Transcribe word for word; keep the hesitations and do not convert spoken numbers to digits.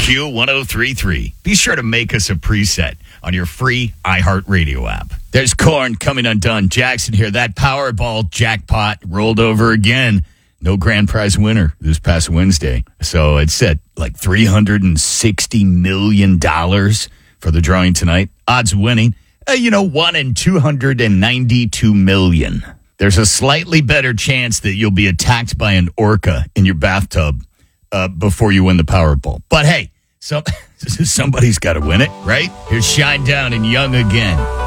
Q one oh three point three. Be sure to make us a preset on your free iHeartRadio app. There's Korn coming undone. Jackson here. That Powerball jackpot rolled over again. No grand prize winner this past Wednesday. So it's at like three hundred sixty million dollars for the drawing tonight. Odds winning, uh, you know, one in two hundred ninety-two million. There's a slightly better chance that you'll be attacked by an orca in your bathtub uh, before you win the Powerball. But hey, so, somebody's got to win it, right? Here's Shine Down and Young Again.